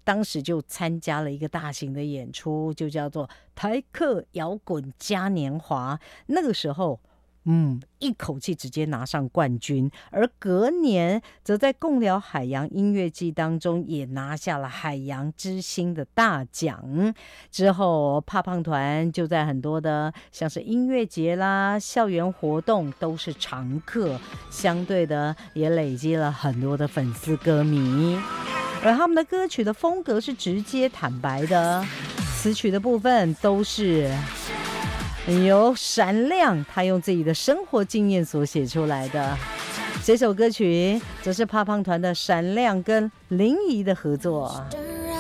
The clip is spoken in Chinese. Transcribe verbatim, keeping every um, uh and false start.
当时就参加了一个大型的演出，就叫做台客摇滚嘉年华。那个时候嗯，一口气直接拿上冠军，而隔年则在贡寮海洋音乐季当中也拿下了海洋之星的大奖。之后怕胖团就在很多的像是音乐节啦、校园活动都是常客，相对的也累积了很多的粉丝歌迷。而他们的歌曲的风格是直接坦白的，词曲的部分都是由闪亮他用自己的生活经验所写出来的。这首歌曲则是怕胖团的闪亮跟林怡的合作。